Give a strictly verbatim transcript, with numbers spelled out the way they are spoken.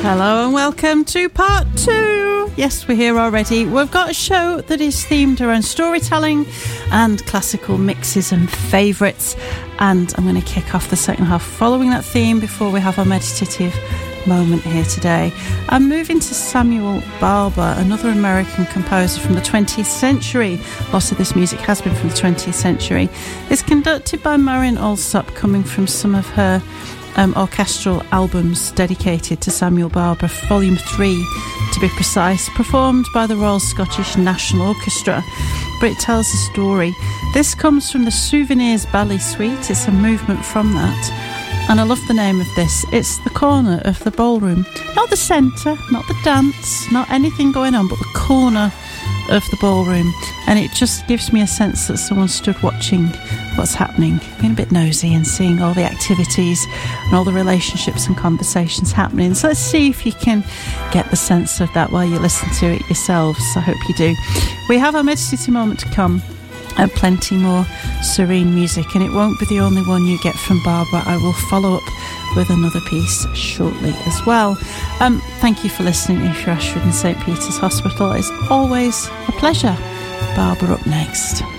Hello and welcome to part two. Yes, we're here already. We've got a show that is themed around storytelling and classical mixes and favourites. And I'm going to kick off the second half following that theme before we have our meditative moment here today. I'm moving to Samuel Barber, another American composer from the twentieth century. Lots of this music has been from the twentieth century. It's conducted by Marion Alsop, coming from some of her Um, orchestral albums dedicated to Samuel Barber, volume three to be precise, performed by the Royal Scottish National Orchestra, but it tells a story. This comes from the Souvenirs Ballet Suite. It's a movement from that, and I love the name of this. It's the corner of the ballroom, not the centre, not the dance, not anything going on, but the corner of the ballroom, and it just gives me a sense that someone stood watching what's happening, being a bit nosy and seeing all the activities and all the relationships and conversations happening. So let's see if you can get the sense of that while you listen to it yourselves. I hope you do. We have our meditative moment to come, and plenty more serene music, and it won't be the only one you get from Barbara. I will follow up with another piece shortly as well. Um, thank you for listening. If you're Ashford and St Peter's Hospital, it's always a pleasure. Barbara up next.